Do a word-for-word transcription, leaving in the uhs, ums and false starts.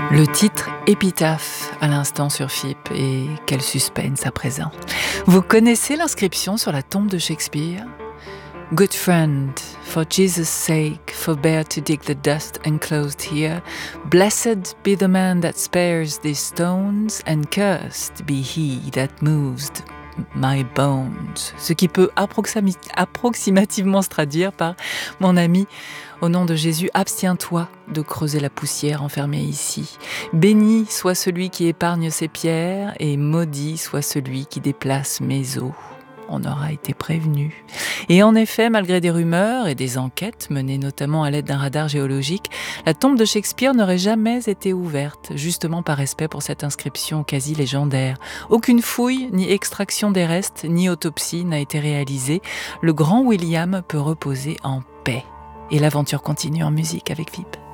Le titre Épitaphe à l'instant sur F I P et quel suspense à présent. Vous connaissez l'inscription sur la tombe de Shakespeare ? Good friend, for Jesus' sake, forbear to dig the dust enclosed here. Blessed be the man that spares these stones, and cursed be he that moves my bones. Ce qui peut approximi- approximativement se traduire par « Mon ami, au nom de Jésus, abstiens-toi de creuser la poussière enfermée ici. Béni soit celui qui épargne ses pierres, et maudit soit celui qui déplace mes os. » On aura été prévenu. Et en effet, malgré des rumeurs et des enquêtes menées notamment à l'aide d'un radar géologique, la tombe de Shakespeare n'aurait jamais été ouverte, justement par respect pour cette inscription quasi légendaire. Aucune fouille, ni extraction des restes, ni autopsie n'a été réalisée. Le grand William peut reposer en paix. Et l'aventure continue en musique avec F I P.